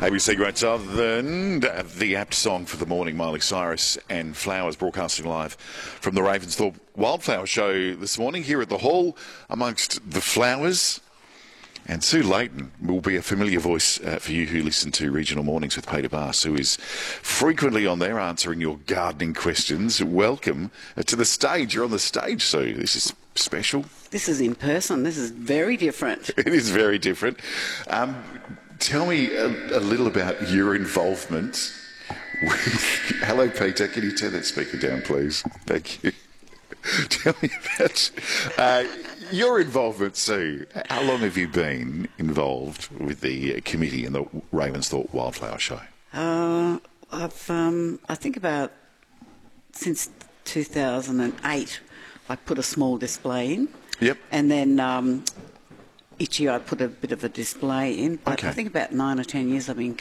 ABC Great Southern, the apt song for the morning, Miley Cyrus and Flowers, broadcasting live from the Ravensthorpe Wildflower Show this morning here at the Hall amongst the flowers. And Sue Leighton will be a familiar voice for you who listen to Regional Mornings with Peter Bass, who is frequently on there answering your gardening questions. Welcome to the stage. You're on the stage, Sue. This is special. This is in person. This is very different. It is very different. Tell me a little about your involvement with... Hello, Peter. Can you turn that speaker down, please? Thank you. Tell me about your involvement, Sue. How long have you been involved with the committee in the Ravensthorpe Wildflower Show? I think about since 2008, I put a small display in. Yep. And then each year I put a bit of a display in. But Okay. I think about 9 or 10 years I've been